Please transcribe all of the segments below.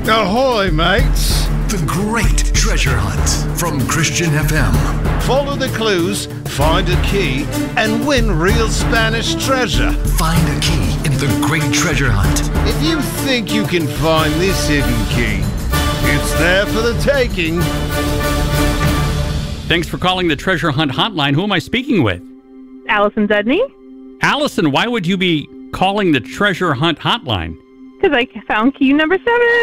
Ahoy, mates! The Great Treasure Hunt from Christian FM. Follow the clues, find a key, and win real Spanish treasure. Find a key in the Great Treasure Hunt. If you think you can find this hidden key, it's there for the taking. Thanks for calling the Treasure Hunt hotline. Who am I speaking with? Allison Dudney. Allison, why would you be calling the Treasure Hunt hotline? Because I found key number 7.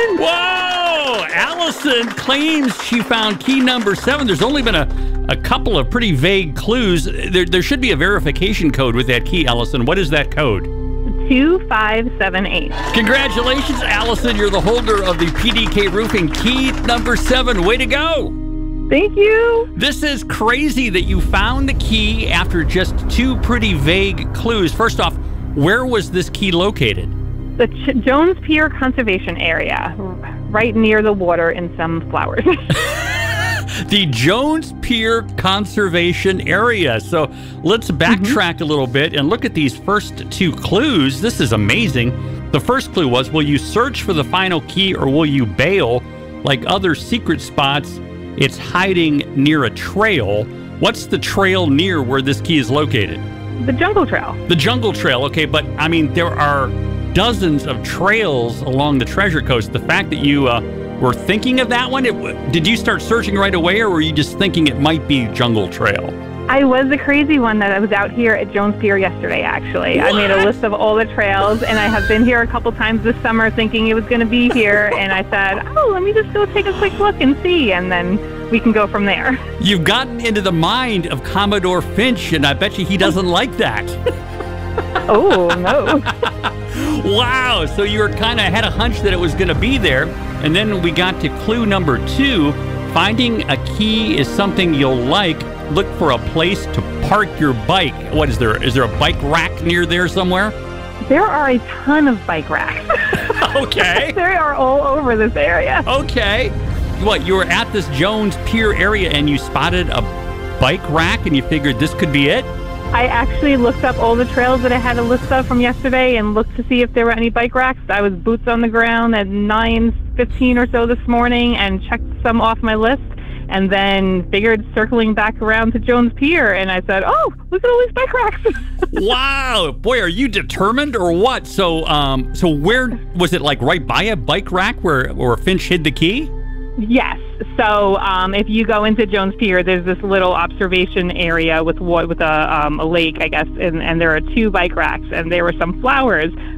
Whoa! Allison claims she found key number 7. There's only been a couple of pretty vague clues. There should be a verification code with that key, Allison. What is that code? 2578. Congratulations, Allison. You're the holder of the PDK Roofing key number 7. Way to go! Thank you. This is crazy that you found the key after just 2 pretty vague clues. First off, where was this key located? The Jones Pier Conservation Area, right near the water in some flowers. The Jones Pier Conservation Area. So let's backtrack a little bit and look at these first 2 clues. This is amazing. The first clue was, will you search for the final key or will you bail? Like other secret spots, it's hiding near a trail. What's the trail near where this key is located? The Jungle Trail. The Jungle Trail, okay, but I mean, there are dozens of trails along the Treasure Coast. The fact that you were thinking of that one, did you start searching right away, or were you just thinking it might be Jungle Trail? I was the crazy one that I was out here at Jones Pier yesterday, actually. What? I made a list of all the trails, and I have been here a couple times this summer thinking it was going to be here, and I said, let me just go take a quick look and see, and then we can go from there. You've gotten into the mind of Commodore Finch, and I bet you he doesn't like that. Oh, no. Wow, so you were kind of had a hunch that it was going to be there, and then we got to clue number 2. Finding a key is something you'll like. Look for a place to park your bike. What is there? Is there a bike rack near there somewhere? There are a ton of bike racks. Okay. They are all over this area. Okay. What, you were at this Jones Pier area and you spotted a bike rack and you figured this could be it? I actually looked up all the trails that I had a list of from yesterday and looked to see if there were any bike racks. I was boots on the ground at 9:15 or so this morning and checked some off my list. And then figured circling back around to Jones Pier, and I said, look at all these bike racks. Wow. Boy, are you determined or what? So where was it, like right by a bike rack where Finch hid the key? Yes. So if you go into Jones Pier, there's this little observation area with a lake, I guess, and there are 2 bike racks, and there were some flowers